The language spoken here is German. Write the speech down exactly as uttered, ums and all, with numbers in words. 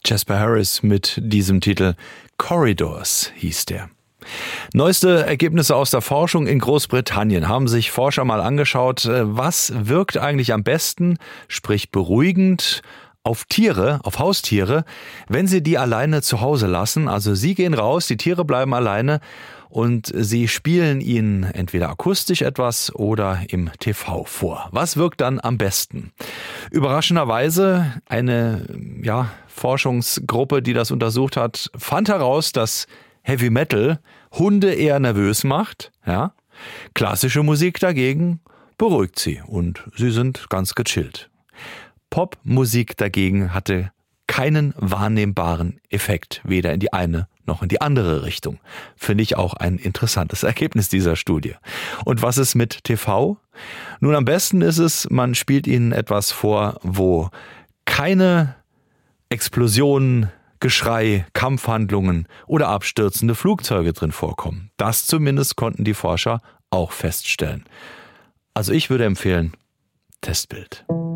Jasper Harris mit diesem Titel Corridors hieß der. Neueste Ergebnisse aus der Forschung in Großbritannien haben sich Forscher mal angeschaut, was wirkt eigentlich am besten, sprich beruhigend, auf Tiere, auf Haustiere, wenn sie die alleine zu Hause lassen. Also sie gehen raus, die Tiere bleiben alleine und sie spielen ihnen entweder akustisch etwas oder im T V vor. Was wirkt dann am besten? Überraschenderweise eine ja, Forschungsgruppe, die das untersucht hat, fand heraus, dass Heavy Metal Hunde eher nervös macht. Ja? Klassische Musik dagegen beruhigt sie und sie sind ganz gechillt. Popmusik dagegen hatte keinen wahrnehmbaren Effekt, weder in die eine noch in die andere Richtung. Finde ich auch ein interessantes Ergebnis dieser Studie. Und was ist mit T V? Nun, am besten ist es, man spielt ihnen etwas vor, wo keine Explosionen, Geschrei, Kampfhandlungen oder abstürzende Flugzeuge drin vorkommen. Das zumindest konnten die Forscher auch feststellen. Also ich würde empfehlen, Testbild.